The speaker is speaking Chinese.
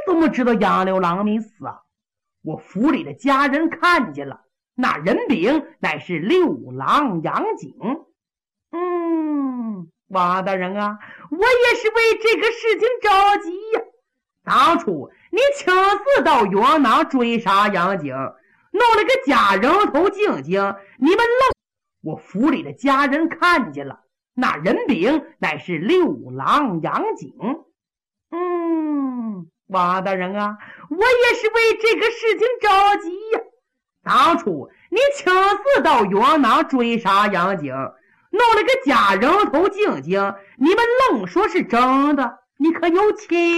怎么知道杨六郎没死啊？我府里的家人看见了，那人饼乃是六郎杨景。王大人啊，我也是为这个事情着急呀。当初你亲自到元朗追杀杨景，弄了个假人头静静，你们愣，我府里的家人看见了，那人饼乃是六郎杨景。王大人啊，我也是为这个事情着急呀。当初你亲自到元朗追杀杨景，弄了个假人头静静，你们愣说是真的，你可有气？